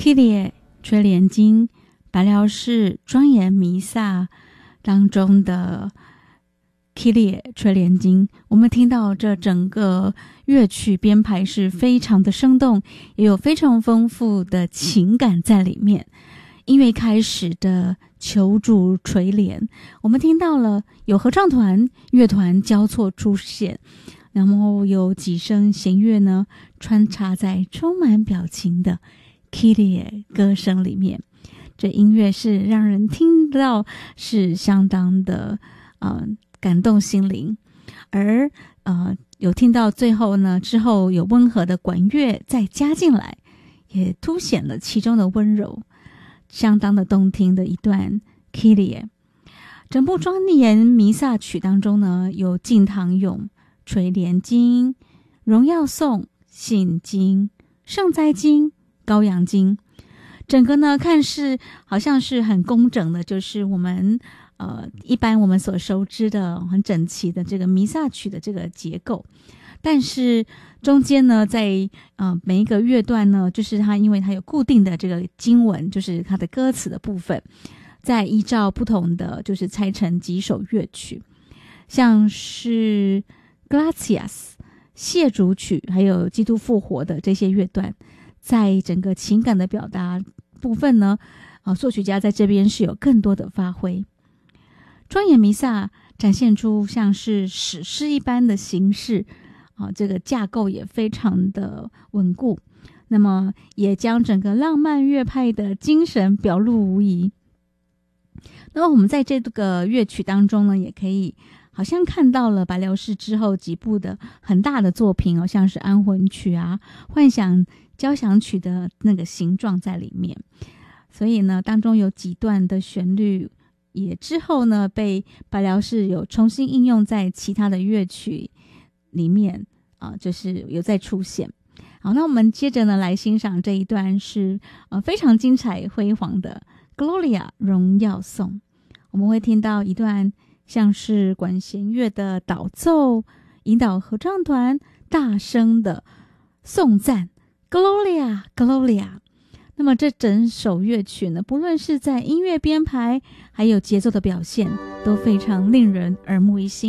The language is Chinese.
Kyrie 垂帘经白辽士庄严弥撒当中的 Kyrie 垂帘经，我们听到这整个乐曲编排是非常的生动，也有非常丰富的情感在里面。音乐开始的求主垂帘，我们听到了有合唱团、乐团交错出现，然后有几声弦乐呢穿插在充满表情的 Kyrie 歌声里面。这音乐是让人听到是相当的感动心灵，而有听到最后呢，之后有温和的管乐再加进来，也凸显了其中的温柔，相当的动听的一段 Kyrie。 整部庄严弥撒曲当中呢，有敬堂咏、垂帘经、荣耀颂、信经、圣哉经、羔羊经，整个呢看似好像是很工整的，就是我们一般我们所熟知的很整齐的这个弥撒曲的这个结构，但是中间呢在每一个乐段呢，就是它因为它有固定的这个经文，就是它的歌词的部分，再依照不同的就是拆成几首乐曲，像是 Gratias 谢主曲还有基督复活的这些乐段，在整个情感的表达部分呢，作曲家在这边是有更多的发挥。庄严弥撒展现出像是史诗一般的形式，这个架构也非常的稳固，那么也将整个浪漫乐派的精神表露无遗。那么我们在这个乐曲当中呢，也可以好像看到了白辽士之后几部的很大的作品，像是安魂曲啊、幻想交响曲的那个形状在里面。所以呢，当中有几段的旋律也之后呢被白辽士有重新应用在其他的乐曲里面就是有在出现。好，那我们接着呢来欣赏这一段是非常精彩辉煌的 Gloria 荣耀颂。我们会听到一段像是管弦乐的导奏，引导合唱团大声的颂赞 Gloria Gloria。 那么这整首乐曲呢，不论是在音乐编排还有节奏的表现，都非常令人耳目一新。